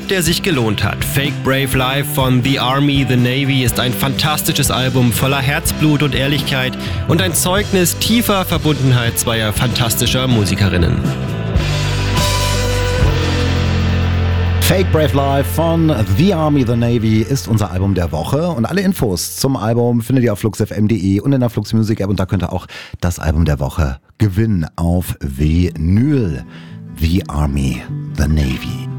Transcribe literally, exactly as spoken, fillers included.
Trip, der sich gelohnt hat. Fake Brave Life von The Army, The Navy ist ein fantastisches Album voller Herzblut und Ehrlichkeit und ein Zeugnis tiefer Verbundenheit zweier fantastischer Musikerinnen. Fake Brave Life von The Army, The Navy ist unser Album der Woche und alle Infos zum Album findet ihr auf flux f m punkt de und in der Flux Music App und da könnt ihr auch das Album der Woche gewinnen auf Vinyl. The Army, The Navy.